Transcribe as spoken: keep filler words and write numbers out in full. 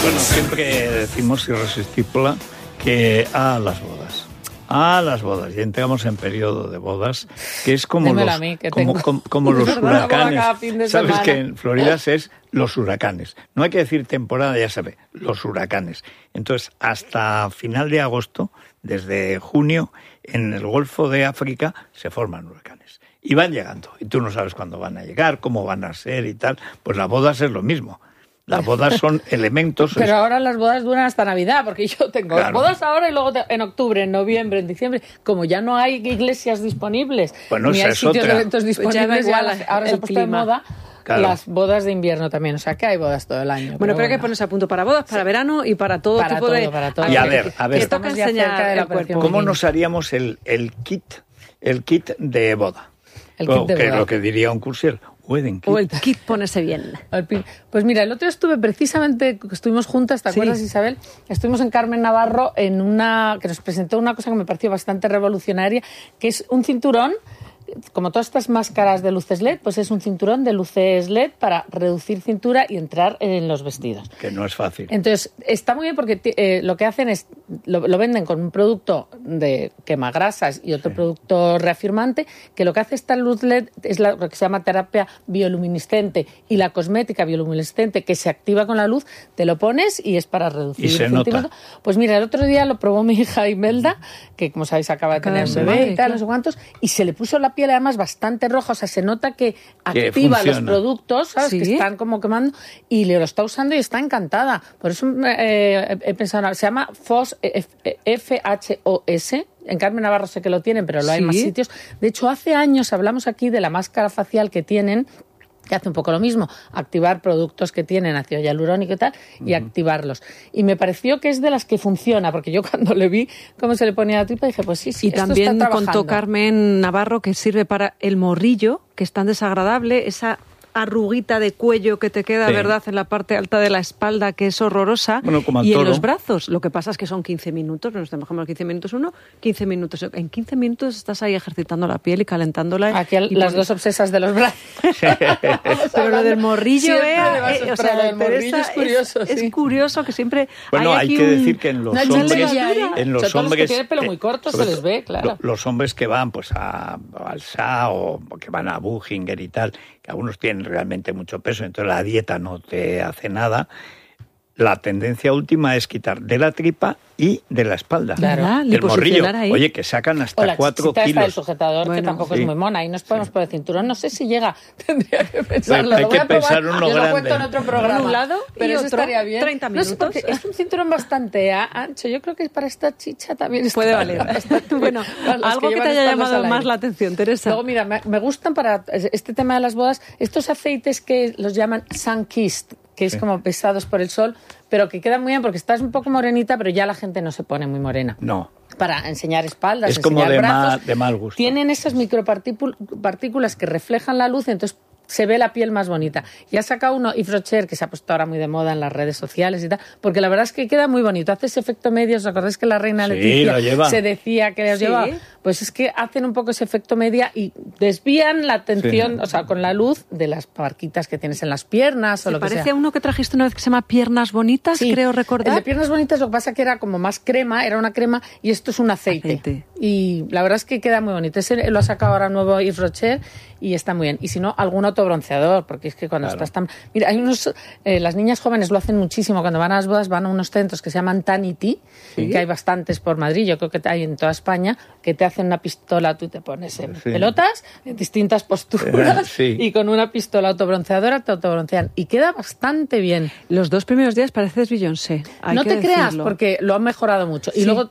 Bueno, siempre decimos irresistible que a las bodas. A las bodas. Ya entramos en periodo de bodas, que es como Dímelo los, a mí, que como, tengo. como, como los Es verdad, huracanes. cada fin de Sabes semana. que en Florida es los huracanes. No hay que decir temporada, ya sabe, los huracanes. Entonces, hasta final de agosto, desde junio, en el Golfo de África se forman huracanes. Y van llegando. Y tú no sabes cuándo van a llegar, cómo van a ser y tal. Pues las bodas es lo mismo. Las bodas son elementos... Pero ahora las bodas duran hasta Navidad, porque yo tengo Claro. bodas ahora y luego te- en octubre, en noviembre, en diciembre. Como ya no hay iglesias disponibles, Bueno, ni esa hay es sitios otra. de eventos Pues ya da disponibles, igual ya ahora se el ha puesto de clima. moda Claro. las bodas de invierno también. O sea, que hay bodas todo el año. Bueno, pero hay que bueno. ponerse a punto para bodas, para verano y para todo Para tipo todo, de... para todo. Y a ver, a ver. Que toca Estamos ya enseñar cerca de la el cuerpo. operación. ¿Cómo nos haríamos el, el kit el kit de boda? El O kit de que boda. lo que diría un cursier, wedding kit. O el kit ponerse bien. Al pin- Pues mira, el otro día estuve precisamente, estuvimos juntas, ¿te Sí. acuerdas, Isabel? Estuvimos en Carmen Navarro en una que nos presentó una cosa que me pareció bastante revolucionaria, que es un cinturón, como todas estas máscaras de luces L E D, pues es un cinturón de luces L E D para reducir cintura y entrar en los vestidos. Que no es fácil. Entonces, está muy bien porque eh, lo que hacen es, lo, lo venden con un producto de quemagrasas y otro Sí. producto reafirmante, que lo que hace esta luz L E D es la, lo que se llama terapia bioluminiscente y la cosmética bioluminiscente que se activa con la luz, te lo pones y es para reducir Y se centímetros. nota. Pues mira, el otro día lo probó mi hija Imelda, que como sabéis acaba de Acaba tener de un ser bebé madre, y tal, claro. no sé cuántos, y se le puso la piel además bastante roja, o sea, se nota que Que activa los funciona. productos, ¿sabes? Sí. Que están como quemando, y le lo está usando y está encantada. Por eso eh, he pensado, se llama F O S, F H O S. En Carmen Navarro sé que lo tienen, pero lo hay en más Sí. sitios. De hecho, hace años hablamos aquí de la máscara facial que tienen, que hace un poco lo mismo, activar productos que tienen ácido hialurónico y tal, y activarlos. Y me pareció que es de las que funciona, porque yo cuando le vi cómo se le ponía la tripa, dije, pues sí, sí, Y esto también está trabajando. contó Carmen Navarro que sirve para el morrillo, que es tan desagradable, esa arruguita de cuello que te queda, Sí. ¿verdad?, en la parte alta de la espalda, que es horrorosa. Bueno, como a y en todo. los brazos. Lo que pasa es que son quince minutos, nos dejamos quince minutos uno, quince minutos. En quince minutos estás ahí ejercitando la piel y calentándola. Aquí al- y las pon- dos obsesas de los brazos. Pero lo del morrillo, Siempre Bea, le vas a- eh, o pero sea, lo del morrillo Teresa, es curioso, es, sí. es curioso que siempre Bueno, hay, aquí que un- decir que en los Una hombres, levadura. en los Sobre todo los que hombres tienen pelo muy corto, se les ve, claro. lo- Los hombres que van pues a al S A o que van a Buchinger y tal, que algunos tienen realmente mucho peso, entonces la dieta no te hace nada. La tendencia última es quitar de la tripa y de la espalda. Claro. ¿Verdad? El morrillo. Liposuccionar ahí. Oye, que sacan O hasta la cuatro chichita esta del kilos. sujetador, que Bueno, tampoco sí. es muy mona. Ahí nos ponemos por el cinturón. No sé si llega. Tendría que Hay pensarlo. Lo voy que a probar. pensar uno Yo lo grande. cuento en otro programa. Un lado pero y eso otro, estaría bien. treinta No sé, minutos. porque es un cinturón bastante a- ancho. Yo creo que para esta chicha también está Puede valer. bastante bien. Bueno, Para las algo que, llevan te haya espaldas llamado al más aire. la atención, Teresa. Luego, mira, me, me gustan para este tema de las bodas estos aceites que los llaman sun-kissed, que es Sí. como pesados por el sol, pero que quedan muy bien porque estás un poco morenita, pero ya la gente no se pone muy morena. No. Para enseñar espaldas, Es como enseñar de ma- brazos. de mal gusto. Tienen esas micropartículas que reflejan la luz, entonces se ve la piel más bonita. Y ha sacado uno, Yves Rocher, que se ha puesto ahora muy de moda en las redes sociales y tal, porque la verdad es que queda muy bonito. Hace ese efecto medio. ¿Os acordáis que la reina Sí, Leticia lo lleva. se decía que los Sí. llevaba? Pues es que hacen un poco ese efecto media y desvían la atención, Sí. o sea, con la luz de las marquitas que tienes en las piernas o Se lo que parece sea. a uno que trajiste una vez que se llama Piernas Bonitas, Sí, creo el recordar. de piernas bonitas lo que pasa que era como más crema, era una crema y esto es un aceite. Aceite. Y la verdad es que queda muy bonito. Ese lo ha sacado ahora nuevo Yves Rocher y está muy bien. Y si no, algún autobronceador, porque es que cuando Claro. estás tan... Mira, hay unos... eh, las niñas jóvenes lo hacen muchísimo. Cuando van a las bodas van a unos centros que se llaman Tanity, Sí. que hay bastantes por Madrid, yo creo que hay en toda España, que te hacen una pistola, tú te pones en Sí. pelotas, en distintas posturas, Sí. y con una pistola autobronceadora te autobroncean. Y queda bastante bien. Los dos primeros días pareces Beyoncé. hay No que te creas, decirlo. porque lo han mejorado mucho. Y Sí. luego